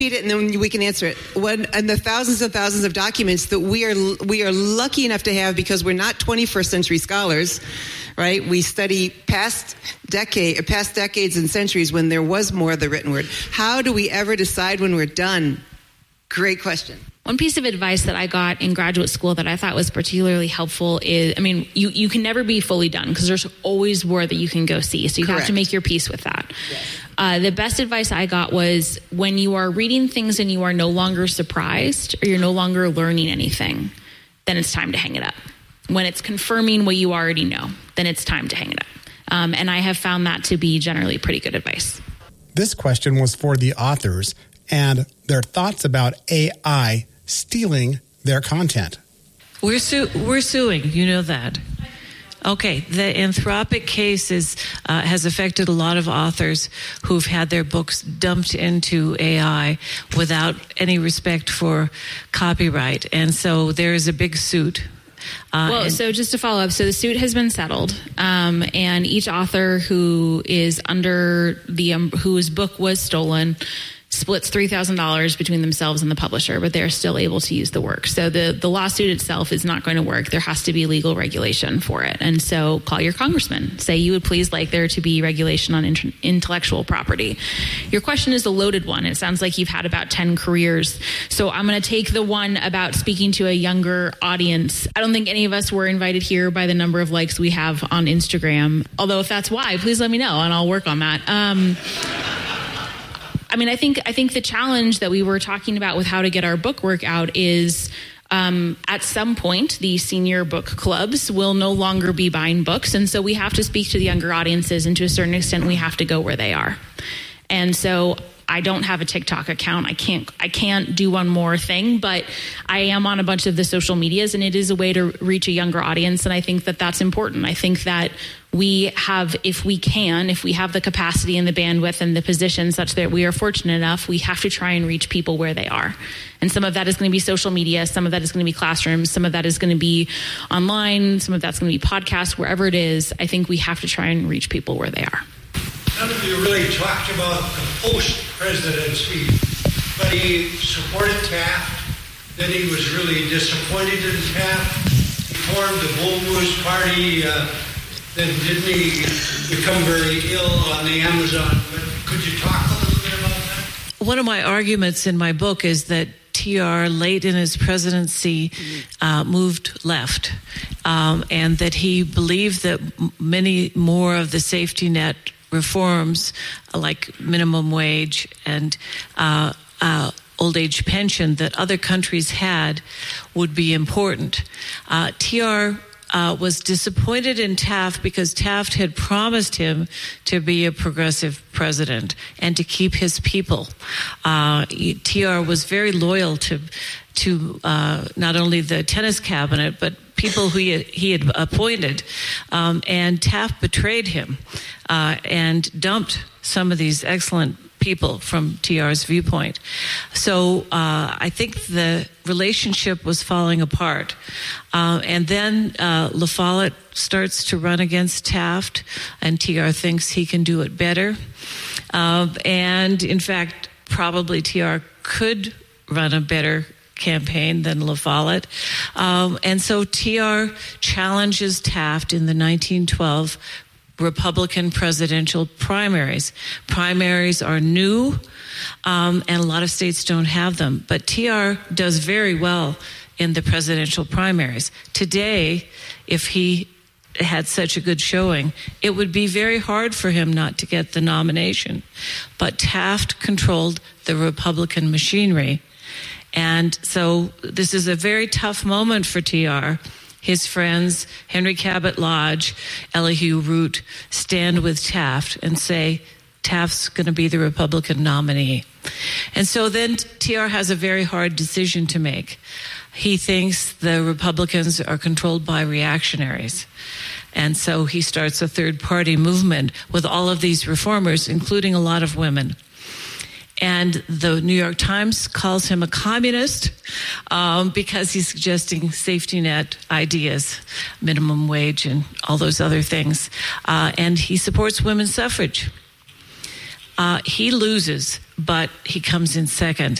Read it, and then we can answer it. And the thousands and thousands of documents that we are lucky enough to have, because we're not 21st century scholars, right? We study past decades and centuries when there was more of the written word. How do we ever decide when we're done? Great question. One piece of advice that I got in graduate school that I thought was particularly helpful is, you can never be fully done because there's always more that you can go see. So you have to make your peace with that. Yes. The best advice I got was, when you are reading things and you are no longer surprised or you're no longer learning anything, then it's time to hang it up. When it's confirming what you already know, then it's time to hang it up. And I have found that to be generally pretty good advice. This question was for the authors and their thoughts about AI stealing their content. We're suing, you know that. Okay, the Anthropic case has affected a lot of authors who've had their books dumped into AI without any respect for copyright. And so there is a big suit. So just to follow up, so the suit has been settled, and each author who is under whose book was stolen splits $3,000 between themselves and the publisher, but they're still able to use the work. So the lawsuit itself is not going to work. There has to be legal regulation for it. And so call your congressman. Say you would please like there to be regulation on intellectual property. Your question is a loaded one. It sounds like you've had about 10 careers. So I'm going to take the one about speaking to a younger audience. I don't think any of us were invited here by the number of likes we have on Instagram. Although if that's why, please let me know and I'll work on that. I think the challenge that we were talking about with how to get our book work out is at some point, the senior book clubs will no longer be buying books. And so we have to speak to the younger audiences. And to a certain extent, we have to go where they are. And so I don't have a TikTok account. I can't do one more thing, but I am on a bunch of the social medias, and it is a way to reach a younger audience. And I think that that's important. I think that we have, if we have the capacity and the bandwidth and the position such that we are fortunate enough, we have to try and reach people where they are. And some of that is going to be social media. Some of that is going to be classrooms. Some of that is going to be online. Some of that's going to be podcasts, wherever it is. I think we have to try and reach people where they are. None of you really talked about the post-presidency, but he supported Taft. Then he was really disappointed in Taft. He formed the Bull Moose Party. Then didn't he become very ill on the Amazon? But could you talk a little bit about that? One of my arguments in my book is that TR, late in his presidency, moved left, and that he believed that many more of the safety net reforms, like minimum wage and old age pension that other countries had, would be important. TR was disappointed in Taft because Taft had promised him to be a progressive president and to keep his people. TR was very loyal to not only the tennis cabinet, but people who he had appointed. And Taft betrayed him and dumped some of these excellent people from TR's viewpoint. So I think the relationship was falling apart. And then La Follette starts to run against Taft, and TR thinks he can do it better. And in fact, probably TR could run a better campaign than La Follette. And so TR challenges Taft in the 1912 Republican presidential primaries. Primaries are new, and a lot of states don't have them. But TR does very well in the presidential primaries. Today, if he had such a good showing, it would be very hard for him not to get the nomination. But Taft controlled the Republican machinery. And so this is a very tough moment for TR. His friends, Henry Cabot Lodge, Elihu Root, stand with Taft and say, Taft's going to be the Republican nominee. And so then TR has a very hard decision to make. He thinks the Republicans are controlled by reactionaries. And so he starts a third-party movement with all of these reformers, including a lot of women. And the New York Times calls him a communist because he's suggesting safety net ideas, minimum wage and all those other things. And he supports women's suffrage. He loses, but he comes in second